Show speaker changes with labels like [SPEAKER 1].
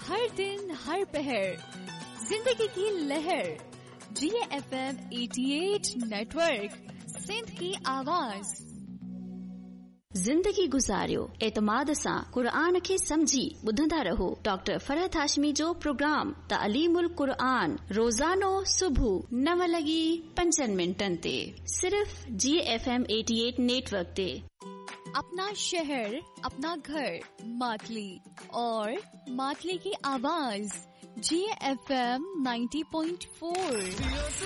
[SPEAKER 1] हर दिन हर पहर जिंदगी की लहर GFM 88 नेटवर्क सिंध की आवाज।
[SPEAKER 2] ज़िंदगी गुज़ारियो एतमाद सां क़ुरान खे समझी ॿुधंदा रहो। डॉक्टर फरहत हाशमी जो प्रोग्राम तालीमुल क़ुरान रोज़ानो सुबुह 9:05 ते सिर्फ GFM 88 नेटवर्क ते।
[SPEAKER 1] अपना शहर, अपना घर, मातली और मातली की आवाज GFM 90.4।